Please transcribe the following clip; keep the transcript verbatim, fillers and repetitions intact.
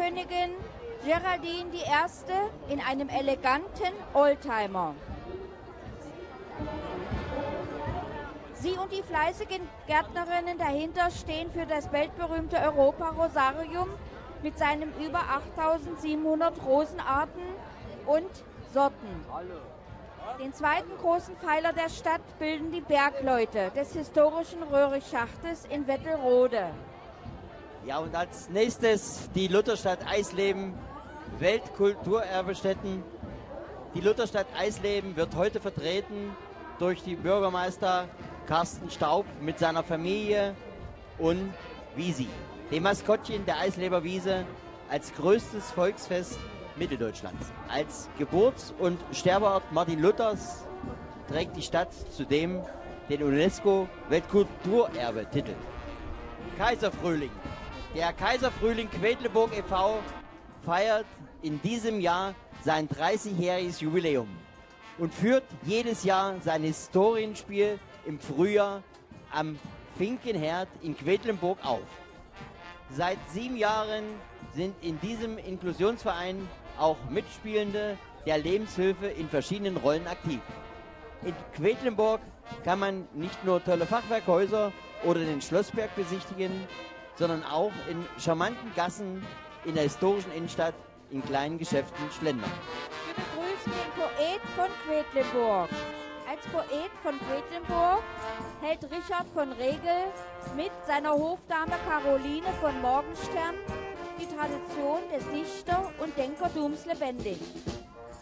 Königin Geraldine die Erste in einem eleganten Oldtimer. Sie und die fleißigen Gärtnerinnen dahinter stehen für das weltberühmte Europa-Rosarium mit seinen über achttausendsiebenhundert Rosenarten und Sorten. Den zweiten großen Pfeiler der Stadt bilden die Bergleute des historischen Röhrichschachtes in Wettelrode. Ja, und als nächstes die Lutherstadt Eisleben, Weltkulturerbestätten. Die Lutherstadt Eisleben wird heute vertreten durch die Bürgermeister Carsten Staub mit seiner Familie und Wiesi, dem Maskottchen der Eisleber Wiese, als größtes Volksfest Mitteldeutschlands. Als Geburts- und Sterbeort Martin Luthers trägt die Stadt zudem den UNESCO-Weltkulturerbe-Titel. Kaiserfrühling. Der Kaiserfrühling Quedlinburg e V feiert in diesem Jahr sein dreißigjähriges Jubiläum und führt jedes Jahr sein Historienspiel im Frühjahr am Finkenherd in Quedlinburg auf. Seit sieben Jahren sind in diesem Inklusionsverein auch Mitspielende der Lebenshilfe in verschiedenen Rollen aktiv. In Quedlinburg kann man nicht nur tolle Fachwerkhäuser oder den Schlossberg besichtigen, sondern auch in charmanten Gassen in der historischen Innenstadt in kleinen Geschäften schlendern. Wir begrüßen den Poet von Quedlinburg. Als Poet von Quedlinburg hält Richard von Regel mit seiner Hofdame Caroline von Morgenstern die Tradition des Dichter- und Denkertums lebendig.